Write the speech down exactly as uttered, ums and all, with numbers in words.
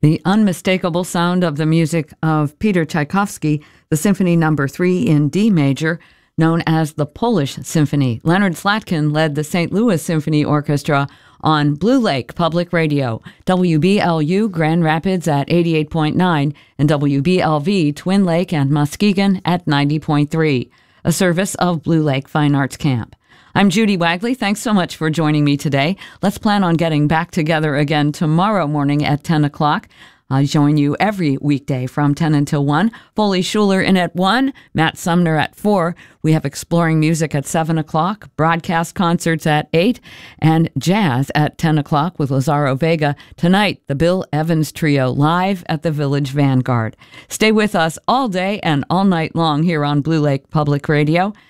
The unmistakable sound of the music of Peter Tchaikovsky, the Symphony Number three in D major, known as the Polish Symphony. Leonard Slatkin led the Saint Louis Symphony Orchestra on Blue Lake Public Radio, W B L U Grand Rapids at eighty-eight point nine, and W B L V Twin Lake and Muskegon at ninety point three, a service of Blue Lake Fine Arts Camp. I'm Judy Wagley. Thanks so much for joining me today. Let's plan on getting back together again tomorrow morning at ten o'clock. I join you every weekday from ten until one. Foley Schuler in at one, Matt Sumner at four. We have Exploring Music at seven o'clock, broadcast concerts at eight, and jazz at ten o'clock with Lazaro Vega. Tonight, the Bill Evans Trio live at the Village Vanguard. Stay with us all day and all night long here on Blue Lake Public Radio.